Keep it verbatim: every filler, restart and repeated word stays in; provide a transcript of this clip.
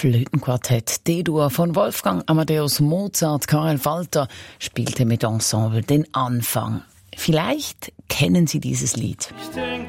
Flötenquartett D-Dur von Wolfgang Amadeus Mozart. Karel Walter spielte mit Ensemble den Anfang. Vielleicht kennen Sie dieses Lied. Ich denke